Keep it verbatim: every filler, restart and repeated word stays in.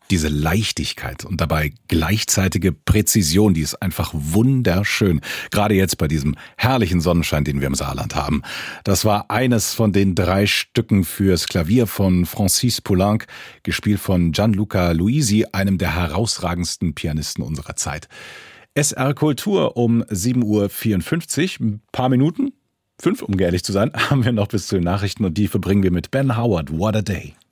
Diese Leichtigkeit und dabei gleichzeitige Präzision, die ist einfach wunderschön. Gerade jetzt bei diesem herrlichen Sonnenschein, den wir im Saarland haben. Das war eines von den drei Stücken fürs Klavier von Francis Poulenc, gespielt von Gianluca Luisi, einem der herausragendsten Pianisten unserer Zeit. S R Kultur um sieben Uhr vierundfünfzig, ein paar Minuten, fünf um ehrlich zu sein, haben wir noch bis zu den Nachrichten und die verbringen wir mit Ben Howard, What a Day.